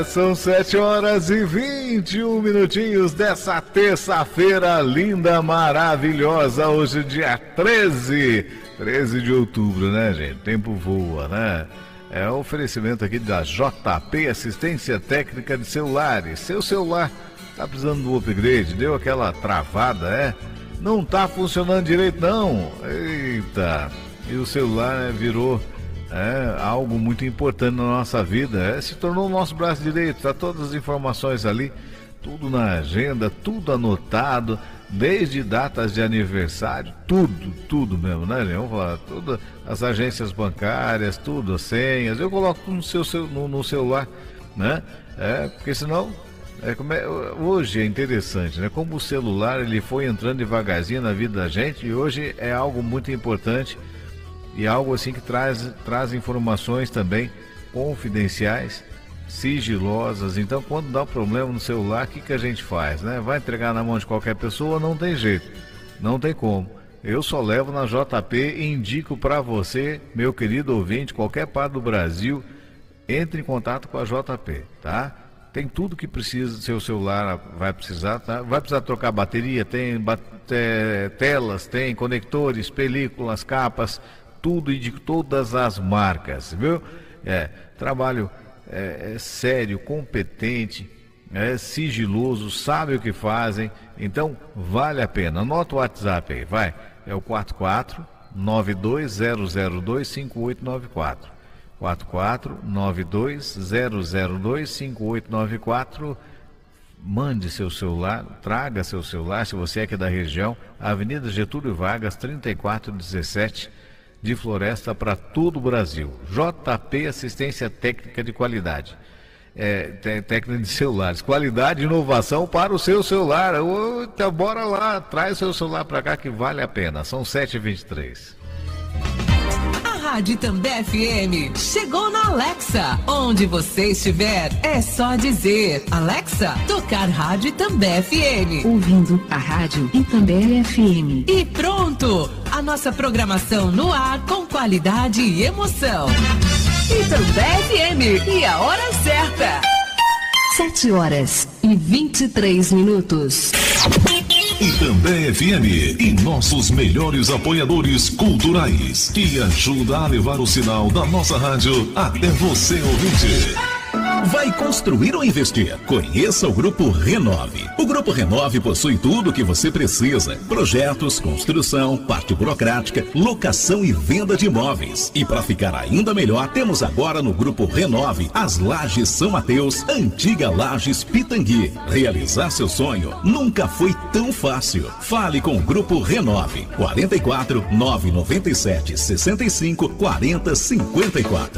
São 7h21 minutinhos dessa terça-feira linda, maravilhosa. Hoje, dia 13 de outubro, né, gente? Tempo voa, né? É o oferecimento aqui da JP, assistência técnica de celulares. Seu celular tá precisando do upgrade, deu aquela travada, não tá funcionando direito, não. Eita, e o celular virou algo muito importante na nossa vida, se tornou o nosso braço direito, tá todas as informações ali, tudo na agenda, tudo anotado, desde datas de aniversário, tudo mesmo, né, gente? Vamos falar, tudo, as agências bancárias, tudo, as senhas, eu coloco tudo no celular, né? Porque senão, hoje é interessante, né? Como o celular ele foi entrando devagarzinho na vida da gente e hoje é algo muito importante. E algo assim que traz informações também confidenciais, sigilosas. Então, quando dá um problema no celular, o que a gente faz, né? Vai entregar na mão de qualquer pessoa? Não tem jeito, não tem como. Eu só levo na JP e indico para você, meu querido ouvinte, qualquer parte do Brasil, entre em contato com a JP, tá? Tem tudo que precisa do seu celular, vai precisar, tá? Vai precisar trocar bateria, tem telas, tem conectores, películas, capas, tudo e de todas as marcas, viu? Trabalho sério, competente, sigiloso, sabe o que fazem, então vale a pena. Anota o WhatsApp aí, vai, é o 44920025894, 44920025894. Mande seu celular, traga seu celular, se você é aqui da região, Avenida Getúlio Vargas, 3417, de Floresta, para todo o Brasil. JP Assistência Técnica de Qualidade, técnica de celulares, qualidade e inovação para o seu celular. Então bora lá, traz seu celular para cá que vale a pena. São 7h23. Rádio Itambé FM chegou na Alexa. Onde você estiver, é só dizer: Alexa, tocar Rádio Itambé FM. Ouvindo a Rádio Itambé FM. E pronto! A nossa programação no ar com qualidade e emoção. Itambé FM, e a hora certa: 7h23. Itambé FM e nossos melhores apoiadores culturais, que ajuda a levar o sinal da nossa rádio até você, ouvinte. Vai construir ou investir? Conheça o Grupo Renove. O Grupo Renove possui tudo o que você precisa: projetos, construção, parte burocrática, locação e venda de imóveis. E para ficar ainda melhor, temos agora no Grupo Renove as Lajes São Mateus, antiga Lajes Pitangui. Realizar seu sonho nunca foi tão fácil. Fale com o Grupo Renove. 44 997 65 40 54.